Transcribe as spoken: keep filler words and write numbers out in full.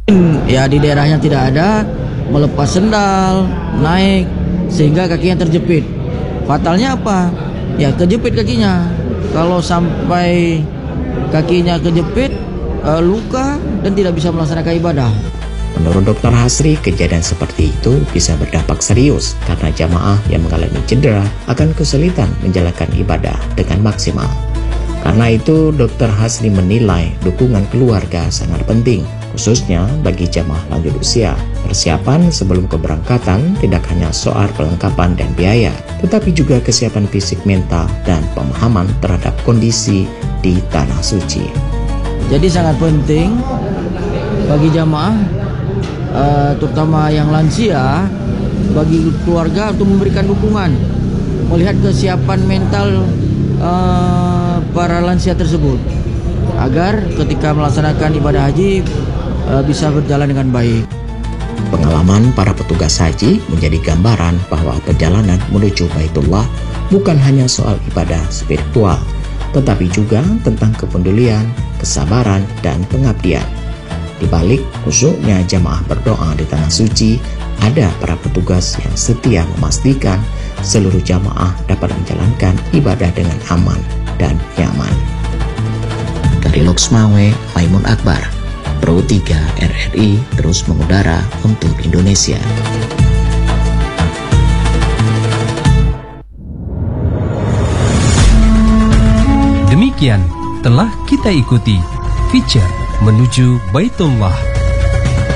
Ya di daerahnya tidak ada, melepas sendal, naik sehingga kakinya terjepit. Fatalnya apa? Ya kejepit kakinya. Kalau sampai kakinya kejepit, uh, luka dan tidak bisa melaksanakan ibadah. Menurut dokter Hasri, kejadian seperti itu bisa berdampak serius karena jamaah yang mengalami cedera akan kesulitan menjalankan ibadah dengan maksimal. Karena itu, dokter Hasri menilai dukungan keluarga sangat penting, khususnya bagi jamaah lanjut usia. Persiapan sebelum keberangkatan tidak hanya soal perlengkapan dan biaya, tetapi juga kesiapan fisik, mental, dan pemahaman terhadap kondisi di Tanah Suci. Jadi sangat penting bagi jamaah, uh, terutama yang lansia, bagi keluarga untuk memberikan dukungan, melihat kesiapan mental uh, para lansia tersebut, agar ketika melaksanakan ibadah haji uh, bisa berjalan dengan baik. Pengalaman para petugas haji menjadi gambaran bahwa perjalanan menuju Baitullah bukan hanya soal ibadah spiritual, tetapi juga tentang kepedulian, kesabaran, dan pengabdian. Di balik khusyuknya jamaah berdoa di Tanah Suci, ada para petugas yang setia memastikan seluruh jamaah dapat menjalankan ibadah dengan aman dan nyaman. Dari Loksmawe, Maimun Akbar, Pro tiga R R I terus mengudara untuk Indonesia. Demikian telah kita ikuti feature menuju Baitullah